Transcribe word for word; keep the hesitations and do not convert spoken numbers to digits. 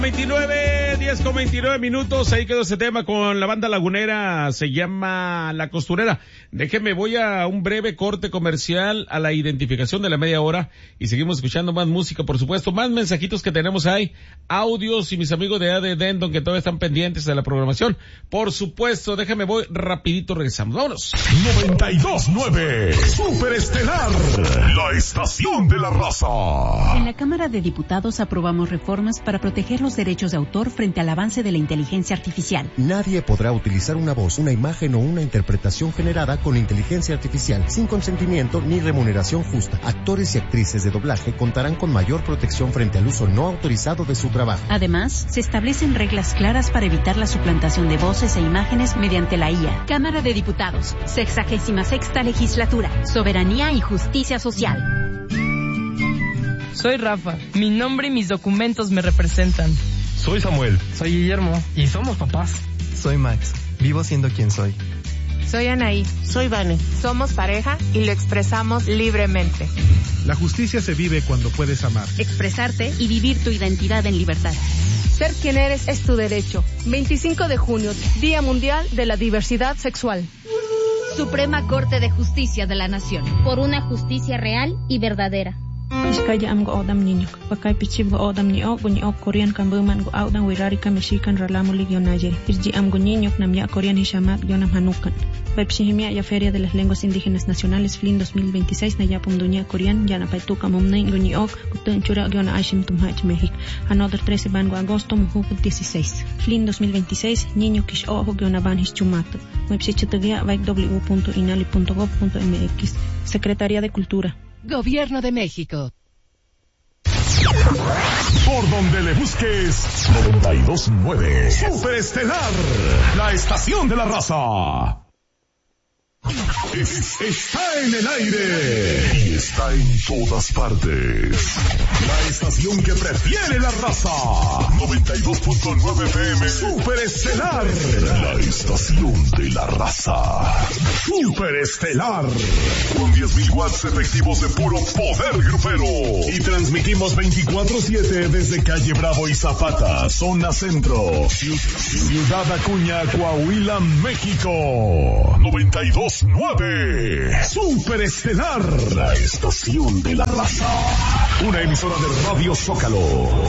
veintinueve, diez con veintinueve minutos, ahí quedó ese tema con la banda lagunera, se llama La Costurera. Déjeme, voy a un breve corte comercial a la identificación de la media hora y seguimos escuchando más música, por supuesto, más mensajitos que tenemos ahí, audios y mis amigos de A D Dendon que todavía están pendientes de la programación. Por supuesto, déjame, voy rapidito, regresamos, vámonos. noventa y dos nueve, Superestelar, la estación de la raza. En la Cámara de Diputados aprobamos reformas para proteger los derechos de autor frente al avance de la inteligencia artificial. Nadie podrá utilizar una voz, una imagen o una interpretación generada con inteligencia artificial sin consentimiento ni remuneración justa. Actores y actrices de doblaje contarán con mayor protección frente al uso no autorizado de su trabajo. Además, se establecen reglas claras para evitar la suplantación de voces e imágenes mediante la I A. Cámara de Diputados, sexagésima sexta legislatura, soberanía y justicia social. Soy Rafa, mi nombre y mis documentos me representan. Soy Samuel. Soy Guillermo. Y somos papás. Soy Max, vivo siendo quien soy. Soy Anaí. Soy Vane. Somos pareja y lo expresamos libremente. La justicia se vive cuando puedes amar, expresarte y vivir tu identidad en libertad. Ser quien eres es tu derecho. veinticinco de junio, Día Mundial de la Diversidad Sexual. Suprema Corte de Justicia de la Nación. Por una justicia real y verdadera. Iskaya am go odam niño, pakai pichib go odam ni o gunyi o Korean kambuman go audan wirari kamishikan ralamulig yonayer. Irji am go niño nam ya Korean hishamat yonam hanukan. Pepsihimia ya Feria de las Lenguas Indígenas Nacionales F L I N dos mil veintiséis na yapum dunia Korean yana paituka momnain gunyi ok gutun chura yona ashim tumhach México. Another trece bango agosto muhuk dieciséis. F L I N dos mil veintiséis niño kish o yona ban hischumato. Website vaik w punto inali punto gov punto m x. Secretaría de Cultura. Gobierno de México. Por donde le busques, noventa y dos nueve. Superestelar, la estación de la raza. Es, está en el aire y está en todas partes. La estación que prefiere la raza. noventa y dos punto nueve F M. Superestelar, la estación de la raza. Superestelar. Con diez mil watts efectivos de puro poder grupero. Y transmitimos veinticuatro siete desde Calle Bravo y Zapata, zona centro. Ciudad Acuña, Coahuila, México. noventa y dos nueve. Superestelar, la estación de la raza. Una emisora de Radio Zócalo.